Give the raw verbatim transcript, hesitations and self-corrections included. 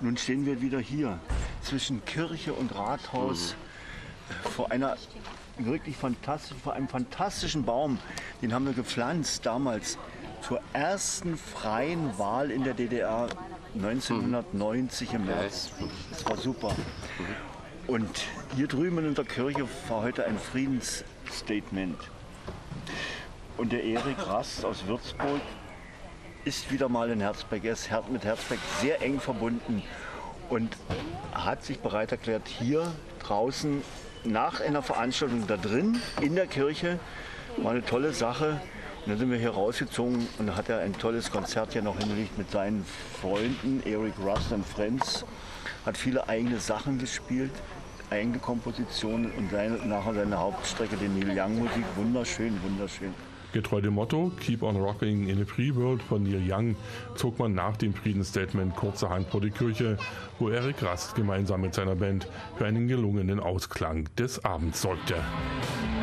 Nun stehen wir wieder hier zwischen Kirche und Rathaus mhm. vor einer wirklich fantastischen, vor einem fantastischen Baum. Den haben wir gepflanzt damals zur ersten freien Wahl in der D D R neunzehnhundertneunzig im März. Das war super. Und hier drüben in der Kirche war heute ein Friedensstatement. Und der Erik Rast aus Würzburg ist wieder mal in Herzberg. Er ist mit Herzberg sehr eng verbunden und hat sich bereit erklärt, hier draußen nach einer Veranstaltung da drin in der Kirche, war eine tolle Sache. Und dann sind wir hier rausgezogen und da hat er ein tolles Konzert hier noch hingelegt mit seinen Freunden, Erik Rast and Friends. Hat viele eigene Sachen gespielt, eigene Kompositionen und seine, nachher seine Hauptstrecke, die Neil Young Musik. Wunderschön, wunderschön. Getreu dem Motto Keep on Rocking in a Free World von Neil Young zog man nach dem Friedensstatement kurzerhand vor die Kirche, wo Erik Rast gemeinsam mit seiner Band für einen gelungenen Ausklang des Abends sorgte.